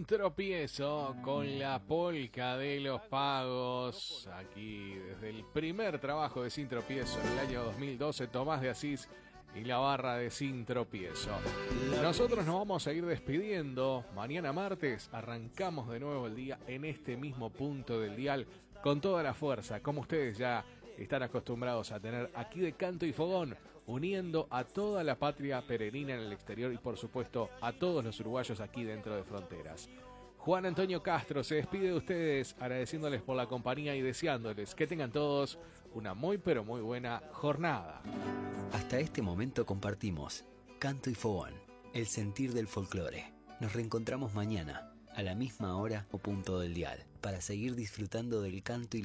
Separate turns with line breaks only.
Sin Tropiezo con la polca de los pagos. Aquí desde el primer trabajo de Sin Tropiezo en el año 2012, Tomás de Asís y la barra de Sin Tropiezo. Nosotros nos vamos a ir despidiendo. Mañana martes arrancamos de nuevo el día en este mismo punto del dial con toda la fuerza, como ustedes ya están acostumbrados a tener aquí de Canto y Fogón, uniendo a toda la patria peregrina en el exterior y por supuesto a todos los uruguayos aquí dentro de fronteras. Juan Antonio Castro se despide de ustedes agradeciéndoles por la compañía y deseándoles que tengan todos una muy pero muy buena jornada.
Hasta este momento compartimos Canto y Fogón, el sentir del folclore. Nos reencontramos mañana a la misma hora o punto del dial para seguir disfrutando del canto y